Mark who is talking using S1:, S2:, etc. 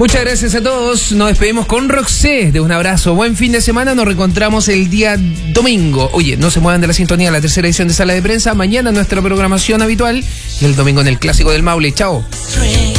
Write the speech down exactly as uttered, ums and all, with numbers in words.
S1: Muchas gracias a todos. Nos despedimos con Roxé. De un abrazo. Buen fin de semana. Nos reencontramos el día domingo. Oye, no se muevan de la sintonía. La tercera edición de Sala de Prensa. Mañana nuestra programación habitual. Y el domingo en el Clásico del Maule. Chao.